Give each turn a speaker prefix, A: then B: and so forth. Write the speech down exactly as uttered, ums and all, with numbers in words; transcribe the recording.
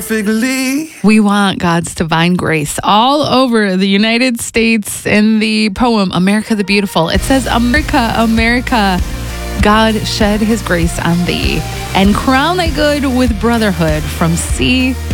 A: We want God's divine grace all over the United States. In the poem, America the Beautiful, it says, America, America, God shed his grace on thee and crown thy good with brotherhood from sea